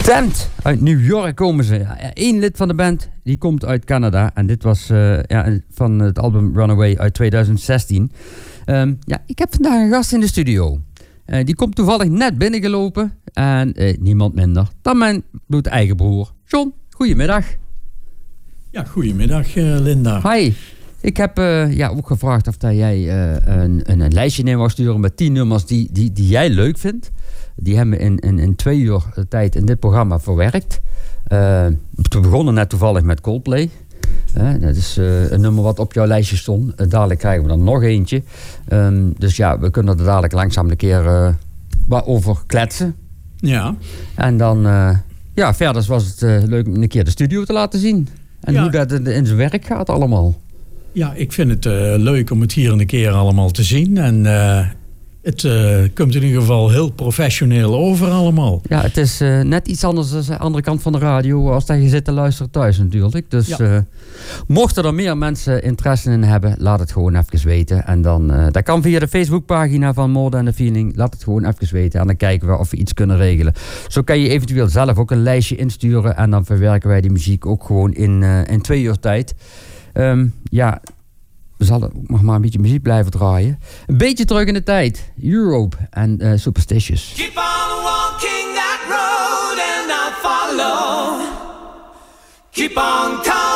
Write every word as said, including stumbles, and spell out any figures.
Tent. Uit New York komen ze. Eén lid van de band die komt uit Canada. En dit was uh, ja, van het album Runaway uit twintig zestien. Um, ja, ik heb vandaag een gast in de studio. Uh, die komt toevallig net binnengelopen. En uh, niemand minder dan mijn bloedeigen broer. John, goedemiddag. Ja, goedemiddag uh, Linda. Hi. Ik heb uh, ja, ook gevraagd of dat jij uh, een, een, een lijstje neer wou sturen met tien nummers die, die, die jij leuk vindt. Die hebben we in, in, in twee uur tijd in dit programma verwerkt. Uh, we begonnen net toevallig met Coldplay. Uh, dat is uh, een nummer wat op jouw lijstje stond. Uh, dadelijk krijgen we er nog eentje. Um, dus ja, we kunnen er dadelijk langzaam een keer uh, wat over kletsen. Ja. En dan, uh, ja, verder was het uh, leuk om een keer de studio te laten zien. En ja. hoe dat in zijn werk gaat allemaal. Ja, ik vind het uh, leuk om het hier een keer allemaal te zien. En uh, het uh, komt in ieder geval heel professioneel over allemaal. Ja, het is uh, net iets anders dan de andere kant van de radio. Als dat je zit te luisteren thuis natuurlijk. Dus ja. uh, mochten er meer mensen interesse in hebben, laat het gewoon even weten. En dan, uh, dat kan via de Facebookpagina van More Than a Feeling. Laat het gewoon even weten. En dan kijken we of we iets kunnen regelen. Zo kan je eventueel zelf ook een lijstje insturen. En dan verwerken wij die muziek ook gewoon in, uh, in twee uur tijd. Um, ja, we zullen ook nog maar een beetje muziek blijven draaien. Een beetje terug in de tijd. Europe en uh, Superstitious. Keep on walking that road and I'll follow. Keep on calling.